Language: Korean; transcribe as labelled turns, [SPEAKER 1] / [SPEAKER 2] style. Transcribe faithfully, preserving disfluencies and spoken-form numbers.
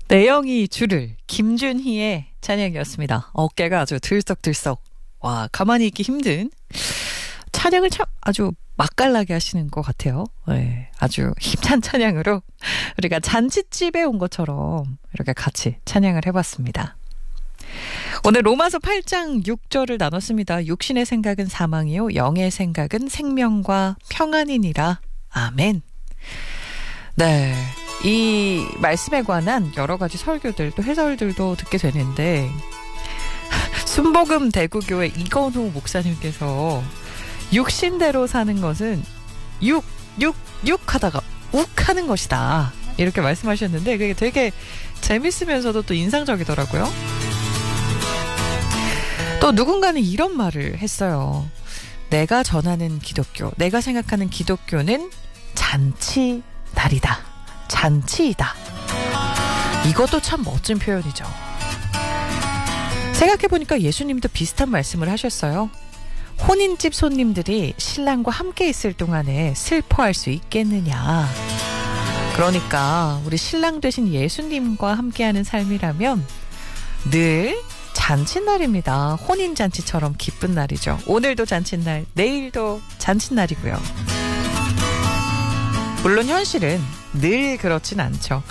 [SPEAKER 1] 내영이 줄을 김준희의 찬양이었습니다. 어깨가 아주 들썩들썩. 와, 가만히 있기 힘든 찬양을 참 아주 맛깔나게 하시는 것 같아요. 네, 아주 힘찬 찬양으로 우리가 잔치집에 온 것처럼 이렇게 같이 찬양을 해봤습니다. 오늘 로마서 팔 장 육 절을 나눴습니다. 육신의 생각은 사망이요 영의 생각은 생명과 평안이니라. 아멘. 네, 이 말씀에 관한 여러 가지 설교들 또 해설들도 듣게 되는데 순복음 대구교회 이건호 목사님께서 육신대로 사는 것은 육, 육, 육 하다가 욱 하는 것이다. 이렇게 말씀하셨는데 그게 되게 재밌으면서도 또 인상적이더라고요. 또 누군가는 이런 말을 했어요. 내가 전하는 기독교, 내가 생각하는 기독교는 잔치 날이다. 잔치이다. 이것도 참 멋진 표현이죠. 생각해보니까 예수님도 비슷한 말씀을 하셨어요. 혼인집 손님들이 신랑과 함께 있을 동안에 슬퍼할 수 있겠느냐. 그러니까 우리 신랑 되신 예수님과 함께하는 삶이라면 늘 잔칫날입니다. 혼인잔치처럼 기쁜 날이죠. 오늘도 잔칫날, 내일도 잔칫날이고요. 물론 현실은 늘 그렇진 않죠.